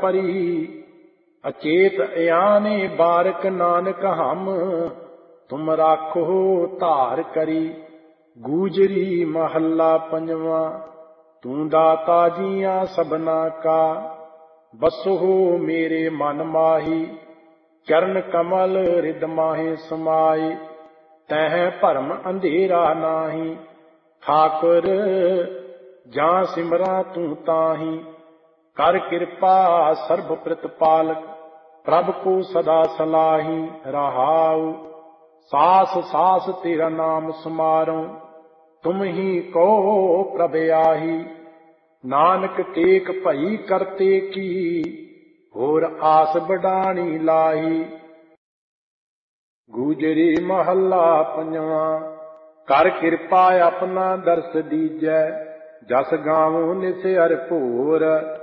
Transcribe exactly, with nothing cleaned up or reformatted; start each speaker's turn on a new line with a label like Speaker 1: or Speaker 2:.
Speaker 1: परी। अचेत अयाने बारक नानक हम, तुम राखो धार करी। गूजरी महला पंजवा। तू दाता जिया सबना का, बसो मेरे मन माही। चरण कमल रिद माहे समाए, तह भरम अंधेरा नाही। ठाकुर जां सिमरा तू ताही, कर कृपा सर्ब प्रतिपालक। प्रभ को सदा सलाही रहाऊ, सास सास तेरा नाम समारो। तुम ही कहो प्रभ आही, नानक टेक भई करते की। होर आस बढ़ानी लाही। गूजरी महला पंजवा। कर कृपा अपना दर्श दीजै, जस गावो निस हर भोर।